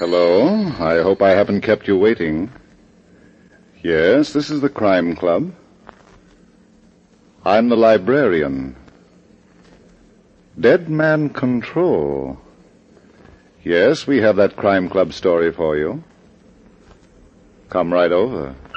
Hello. I hope I haven't kept you waiting. Yes, this is the Crime Club. I'm the librarian. Dead Man Control. Yes, we have that Crime Club story for you. Come right over.